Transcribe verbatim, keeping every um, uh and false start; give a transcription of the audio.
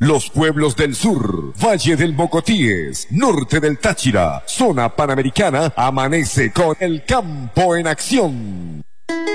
Los pueblos del sur, Valle del Mocotíes, norte del Táchira, zona panamericana, amanece con el campo en acción.